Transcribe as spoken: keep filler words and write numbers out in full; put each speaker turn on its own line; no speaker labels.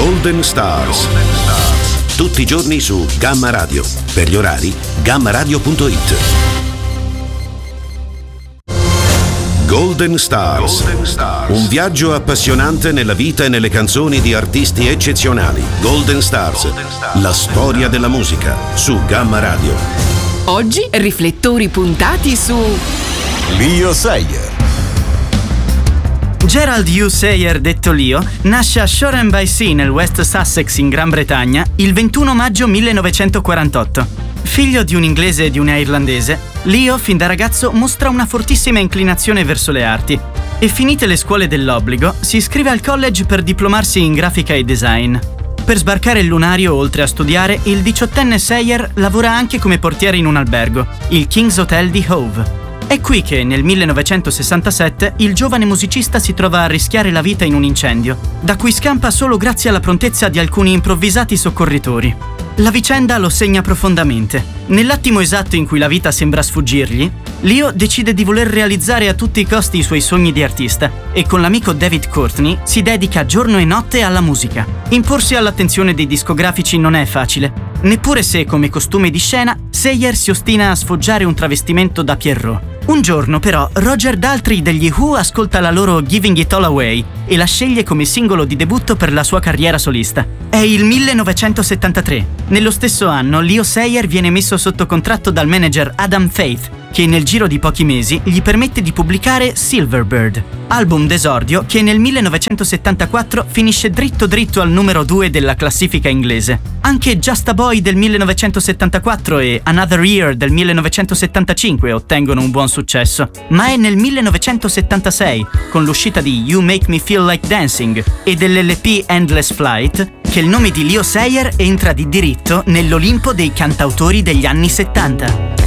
Golden Stars. Tutti i giorni su Gamma Radio. Per gli orari, gamma radio punto it. Golden Stars. Golden Stars. Un viaggio appassionante nella vita e nelle canzoni di artisti eccezionali. Golden Stars. Golden Stars. La storia della musica su Gamma Radio.
Oggi riflettori puntati su
Leo Sayer.
Gerald Hugh Sayer, detto Leo, nasce a Shoreham-by-Sea nel West Sussex in Gran Bretagna il ventuno maggio millenovecentoquarantotto. Figlio di un inglese e di una irlandese, Leo fin da ragazzo mostra una fortissima inclinazione verso le arti e, finite le scuole dell'obbligo, si iscrive al college per diplomarsi in grafica e design. Per sbarcare il lunario, oltre a studiare, il diciottenne Sayer lavora anche come portiere in un albergo, il King's Hotel di Hove. È qui che nel millenovecentosessantasette il giovane musicista si trova a rischiare la vita in un incendio, da cui scampa solo grazie alla prontezza di alcuni improvvisati soccorritori. La vicenda lo segna profondamente. Nell'attimo esatto in cui la vita sembra sfuggirgli, Leo decide di voler realizzare a tutti i costi i suoi sogni di artista e con l'amico David Courtney si dedica giorno e notte alla musica. Imporsi all'attenzione dei discografici non è facile, neppure se, come costume di scena, Sayer si ostina a sfoggiare un travestimento da Pierrot. Un giorno, però, Roger Daltrey degli Who ascolta la loro Giving It All Away e la sceglie come singolo di debutto per la sua carriera solista. È il millenovecentosettantatré. Nello stesso anno, Leo Sayer viene messo sotto contratto dal manager Adam Faith, che nel giro di pochi mesi gli permette di pubblicare Silverbird, album d'esordio che nel millenovecentosettantaquattro finisce dritto dritto al numero due della classifica inglese. Anche Just a Boy del millenovecentosettantaquattro e Another Year del millenovecentosettantacinque ottengono un buon successo, ma è nel millenovecentosettantasei, con l'uscita di You Make Me Feel Like Dancing e dell'L P Endless Flight, che il nome di Leo Sayer entra di diritto nell'Olimpo dei cantautori degli anni settanta.